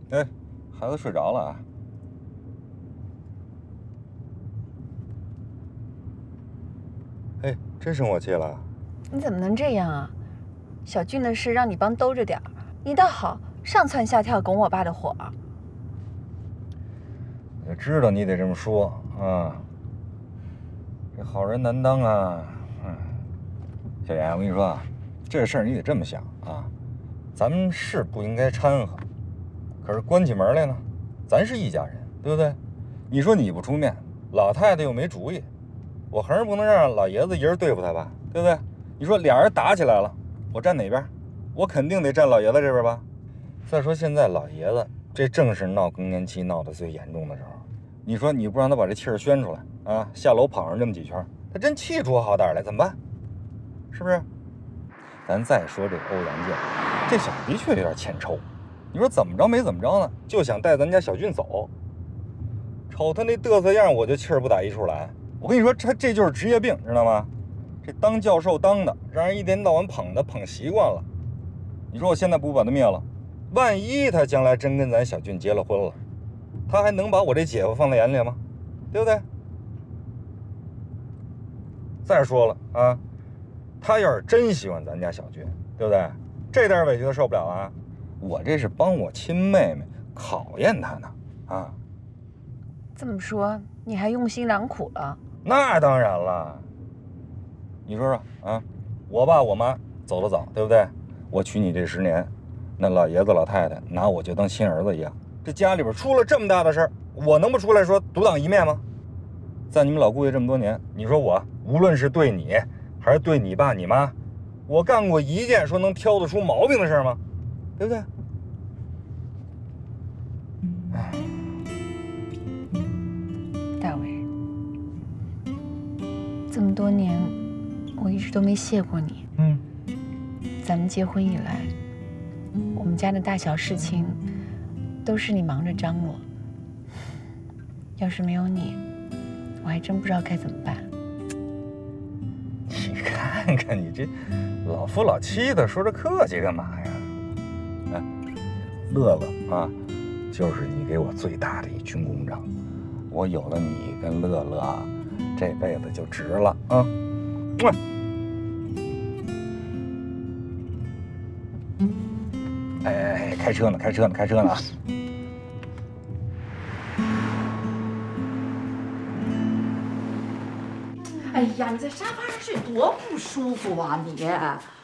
哎，孩子睡着了啊？哎，真生我气了？ 你怎么能这样啊？小俊的事让你帮兜着点儿，你倒好，上蹿下跳拱我爸的火。 我知道你得这么说啊，这好人难当啊。小妍，我跟你说啊，这事儿你得这么想啊，咱们是不应该掺和，可是关起门来呢，咱是一家人，对不对？你说你不出面，老太太又没主意，我还是不能让老爷子一人对付他吧，对不对？你说俩人打起来了，我站哪边？我肯定得站老爷子这边吧。再说现在老爷子这正是闹更年期闹得最严重的时候，你说你不让他把这气儿宣出来啊，下楼跑上这么几圈，他真气出好歹来怎么办？是不是？咱再说这个欧阳建，这小子的确有点欠抽。你说怎么着没怎么着呢，就想带咱家小俊走。瞅他那嘚瑟样，我就气儿不打一处来。我跟你说，他这就是职业病，知道吗？这当教授当的，让人一天到晚捧习惯了。你说我现在不把他灭了，万一他将来真跟咱小俊结了婚了，他还能把我这姐夫放在眼里吗？对不对？再说了啊，他要是真喜欢咱家小俊，对不对？这点委屈他受不了啊！我这是帮我亲妹妹考验他呢啊！ 这么说，你还用心良苦了？ 那当然了。你说说啊，我爸我妈走得早，对不对？我娶你这10年，那老爷子老太太拿我就当亲儿子一样。这家里边出了这么大的事儿，我能不出来说独当一面吗？在你们老顾家这么多年，你说我无论是对你还是对你爸你妈，我干过一件说能挑得出毛病的事吗？对不对？ 大伟，这么多年，我一直都没谢过你。咱们结婚以来，我们家的大小事情都是你忙着张罗。要是没有你，我还真不知道该怎么办。 你看看你这老夫老妻的，说这客气干嘛呀？哎，乐乐啊，就是你给我最大的一军功章。我有了你跟乐乐，这辈子就值了啊！哎，开车呢！ 哎呀，你在沙发上睡多不舒服啊你！